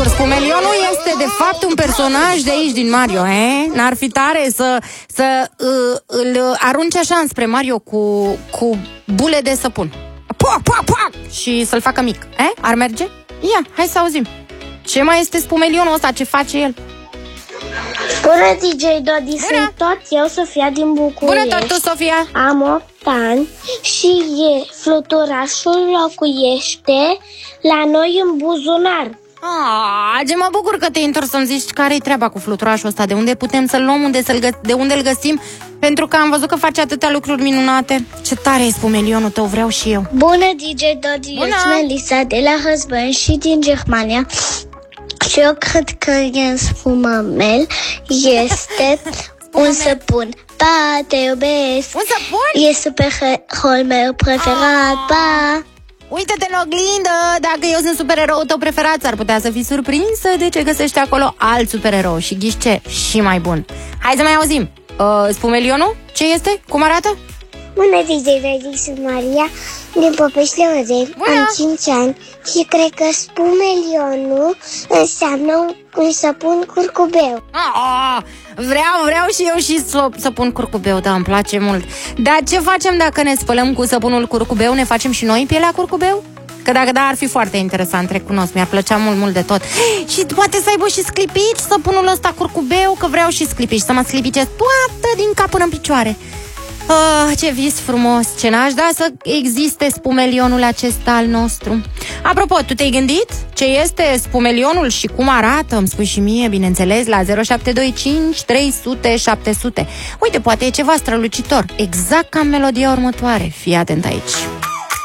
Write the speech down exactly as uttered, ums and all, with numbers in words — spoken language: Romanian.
Sigur, Spumelionul este de fapt un personaj de aici din Mario, eh? N-ar fi tare să, să uh, îl arunce așa înspre Mario cu, cu bule de săpun. Pua, pua, pua! Și să-l facă mic, eh? Ar merge? Ia, hai să auzim. Ce mai este Spumelionul ăsta? Ce face el? Bună, D J Dodi, sunt tot eu, Sofia din București. Bună tot tu, Sofia. Am opt ani și e, fluturașul locuiește la noi în buzunar. Ah, ce mă bucur că te-ai întors să-mi zici care-i treaba cu fluturașul ăsta. De unde putem să-l luăm, unde să-l gă- de unde îl găsim? Pentru că am văzut că face atâtea lucruri minunate. Ce tare e Spumelionul tău, vreau și eu. Bună, D J Dodi, eu sunt Melissa de la Hăzbăni și din Germania. Și eu cred că în spumamel este un săpun. Pa, te iubesc. Un săpun? E supererou meu preferat, pa. Uită-te în oglindă, dacă eu sunt supereroul tău preferat, ar putea să fii surprinsă de ce găsește acolo alt supererou. Și ghiși ce? Și mai bun. Hai să mai auzim. uh, Spumelionul? Ce este? Cum arată? Bună, D J Dodi, sunt Maria din Popești Leozeni. Am cinci ani și cred că Spumelionul înseamnă un, un săpun curcubeu. Oh, vreau, vreau și eu și să, să pun curcubeu, da, îmi place mult. Dar ce facem dacă ne spălăm cu săpunul curcubeu? Ne facem și noi pielea curcubeu? Că dacă da, ar fi foarte interesant, recunosc, mi-ar plăcea mult, mult de tot. Și poate să aibă și sclipici săpunul ăsta curcubeu, că vreau și sclipici, să mă sclipicesc toată din cap până în picioare. Oh, ce vis frumos, ce n-aș da să existe Spumelionul acesta al nostru. Apropo, tu te-ai gândit ce este Spumelionul și cum arată? Îmi spui și mie, bineînțeles, la zero șapte doi cinci trei sute șapte sute. Uite, poate e ceva strălucitor, exact ca în melodia următoare. Fii atent aici.